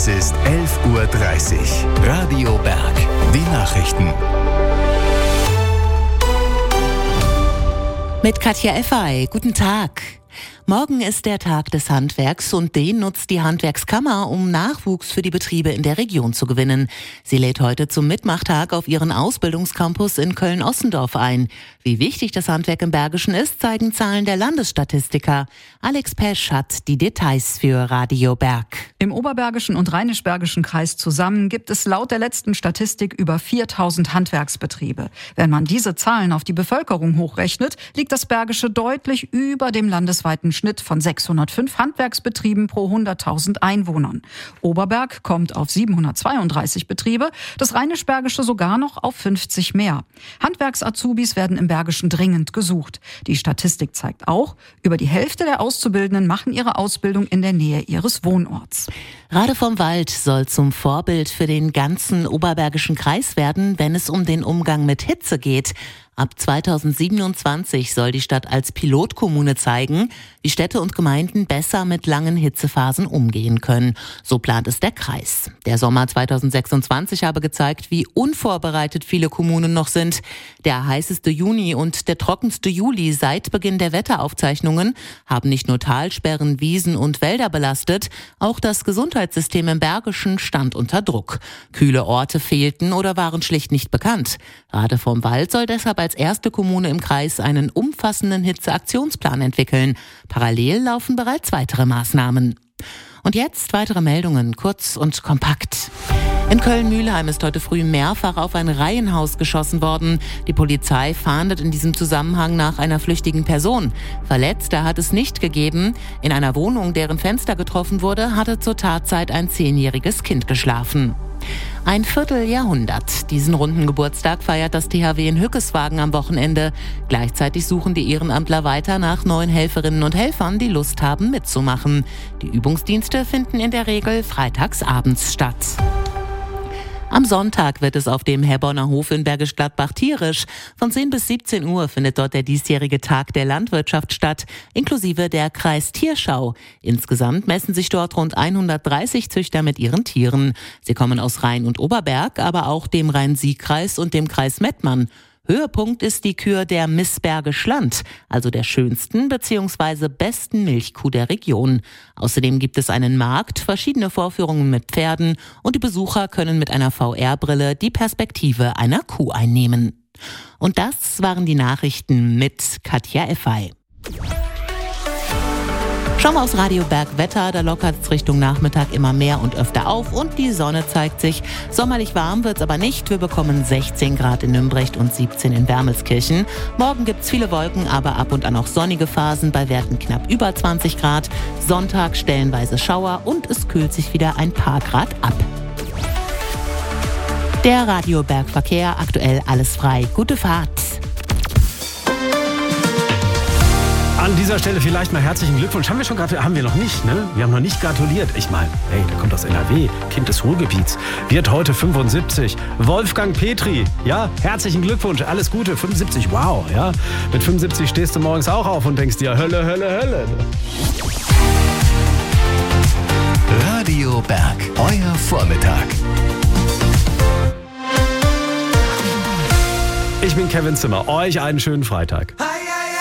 Es ist 11:30 Uhr. Radio Berg. Die Nachrichten. Mit Katja Effay. Guten Tag. Morgen ist der Tag des Handwerks und den nutzt die Handwerkskammer, um Nachwuchs für die Betriebe in der Region zu gewinnen. Sie lädt heute zum Mitmachtag auf ihren Ausbildungscampus in Köln-Ossendorf ein. Wie wichtig das Handwerk im Bergischen ist, zeigen Zahlen der Landesstatistiker. Alex Pesch hat die Details für Radio Berg. Im Oberbergischen und Rheinisch-Bergischen Kreis zusammen gibt es laut der letzten Statistik über 4000 Handwerksbetriebe. Wenn man diese Zahlen auf die Bevölkerung hochrechnet, liegt das Bergische deutlich über dem landesweiten Schnitt von 605 Handwerksbetrieben pro 100.000 Einwohnern. Oberberg kommt auf 732 Betriebe, das Rheinisch-Bergische sogar noch auf 50 mehr. Handwerks-Azubis werden im Bergischen dringend gesucht. Die Statistik zeigt auch, über die Hälfte der Auszubildenden machen ihre Ausbildung in der Nähe ihres Wohnorts. Rade vom Wald soll zum Vorbild für den ganzen Oberbergischen Kreis werden, wenn es um den Umgang mit Hitze geht. Ab 2027 soll die Stadt als Pilotkommune zeigen, wie Städte und Gemeinden besser mit langen Hitzephasen umgehen können. So plant es der Kreis. Der Sommer 2026 habe gezeigt, wie unvorbereitet viele Kommunen noch sind. Der heißeste Juni und der trockenste Juli seit Beginn der Wetteraufzeichnungen haben nicht nur Talsperren, Wiesen und Wälder belastet, auch das Gesundheitssystem im Bergischen stand unter Druck. Kühle Orte fehlten oder waren schlicht nicht bekannt. Rade vom Wald soll deshalb als erste Kommune im Kreis einen umfassenden Hitzeaktionsplan entwickeln. Parallel laufen bereits weitere Maßnahmen. Und jetzt weitere Meldungen, kurz und kompakt. In Köln-Mülheim ist heute früh mehrfach auf ein Reihenhaus geschossen worden. Die Polizei fahndet in diesem Zusammenhang nach einer flüchtigen Person. Verletzte hat es nicht gegeben. In einer Wohnung, deren Fenster getroffen wurde, hatte zur Tatzeit ein 10-jähriges Kind geschlafen. Ein Vierteljahrhundert. Diesen runden Geburtstag feiert das THW in Hückeswagen am Wochenende. Gleichzeitig suchen die Ehrenamtler weiter nach neuen Helferinnen und Helfern, die Lust haben mitzumachen. Die Übungsdienste finden in der Regel freitags abends statt. Am Sonntag wird es auf dem Herborner Hof in Bergisch Gladbach tierisch. Von 10 bis 17 Uhr findet dort der diesjährige Tag der Landwirtschaft statt, inklusive der Kreistierschau. Insgesamt messen sich dort rund 130 Züchter mit ihren Tieren. Sie kommen aus Rhein und Oberberg, aber auch dem Rhein-Sieg-Kreis und dem Kreis Mettmann. Höhepunkt ist die Kür der Miss Bergisch Land, also der schönsten bzw. besten Milchkuh der Region. Außerdem gibt es einen Markt, verschiedene Vorführungen mit Pferden und die Besucher können mit einer VR-Brille die Perspektive einer Kuh einnehmen. Und das waren die Nachrichten mit Katja Effay. Schauen wir aufs Radio Berg Wetter, da lockert es Richtung Nachmittag immer mehr und öfter auf und die Sonne zeigt sich. Sommerlich warm wird's aber nicht. Wir bekommen 16 Grad in Nümbrecht und 17 in Wermelskirchen. Morgen gibt's viele Wolken, aber ab und an auch sonnige Phasen bei Werten knapp über 20 Grad. Sonntag stellenweise Schauer und es kühlt sich wieder ein paar Grad ab. Der Radio Berg Verkehr, aktuell alles frei. Gute Fahrt. An dieser Stelle vielleicht mal herzlichen Glückwunsch. Haben wir noch nicht, ne? Wir haben noch nicht gratuliert. Ich meine, hey, der kommt aus NRW, Kind des Ruhrgebiets, wird heute 75. Wolfgang Petri, ja, herzlichen Glückwunsch, alles Gute, 75, wow, ja. Mit 75 stehst du morgens auch auf und denkst dir, Hölle, Hölle, Hölle. Radio Berg, euer Vormittag. Ich bin Kevin Zimmer, euch einen schönen Freitag.